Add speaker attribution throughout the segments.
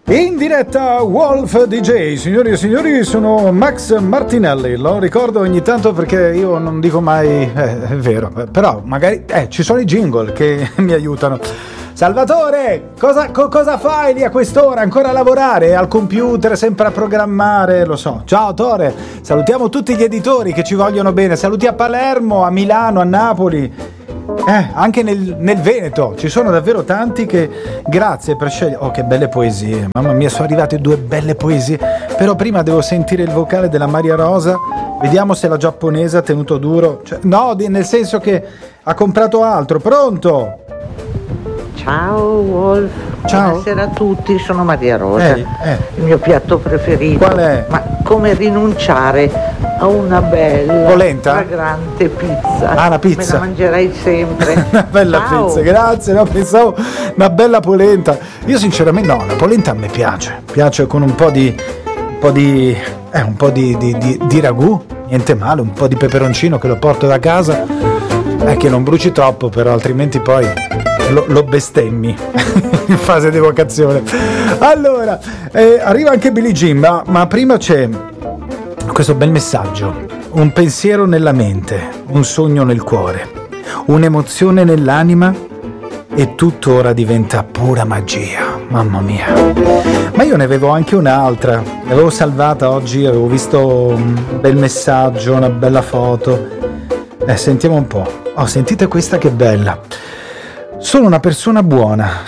Speaker 1: In diretta Wolf DJ, signori e signori, sono Max Martinelli, lo ricordo ogni tanto perché io non dico mai, è vero, però magari ci sono i jingle che mi aiutano. Salvatore, cosa fai lì a quest'ora? Ancora a lavorare? Al computer, sempre a programmare? Lo so. Ciao Tore, salutiamo tutti gli editori che ci vogliono bene, saluti a Palermo, a Milano, a Napoli. Anche nel Veneto ci sono davvero tanti che grazie per scegliere. Oh, che belle poesie, mamma mia, sono arrivate 2 belle poesie. Però prima devo sentire il vocale della Maria Rosa. Vediamo se la giapponese ha tenuto duro, no, nel senso che ha comprato altro. Pronto?
Speaker 2: Ciao Wolf,
Speaker 1: ciao.
Speaker 2: Buonasera a tutti, sono Maria Rosa. Il mio piatto preferito.
Speaker 1: Qual è?
Speaker 2: Ma come rinunciare a una bella
Speaker 1: polenta?
Speaker 2: Fragrante pizza.
Speaker 1: Ah, la pizza.
Speaker 2: Me la mangerai sempre.
Speaker 1: Una bella
Speaker 2: Ciao.
Speaker 1: pizza, grazie, no, pensavo una bella polenta. Io sinceramente no, la polenta a me piace con un po' di ragù, niente male, un po' di peperoncino che lo porto da casa, che non bruci troppo, però altrimenti poi lo bestemmi in fase di evocazione. Allora, arriva anche Billie Jean, ma prima c'è questo bel messaggio: un pensiero nella mente, un sogno nel cuore, un'emozione nell'anima e tutto ora diventa pura magia. Mamma mia. Ma io ne avevo anche un'altra, l'avevo salvata oggi, avevo visto un bel messaggio, una bella foto. Sentiamo un po'. Oh, sentite questa che bella. Sono una persona buona,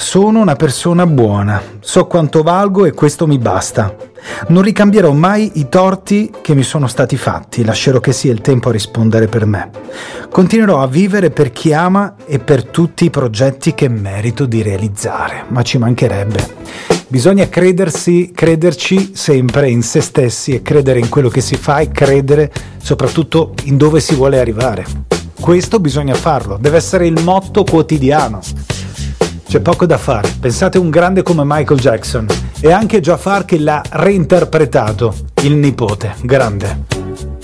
Speaker 1: so quanto valgo e questo mi basta. Non ricambierò mai i torti che mi sono stati fatti, lascerò che sia il tempo a rispondere per me. Continuerò a vivere per chi ama e per tutti i progetti che merito di realizzare, ma ci mancherebbe. Bisogna crederci sempre in se stessi e credere in quello che si fa e credere soprattutto in dove si vuole arrivare. Questo bisogna farlo, deve essere il motto quotidiano. C'è poco da fare. Pensate a un grande come Michael Jackson e anche Jafar che l'ha reinterpretato, il nipote, grande.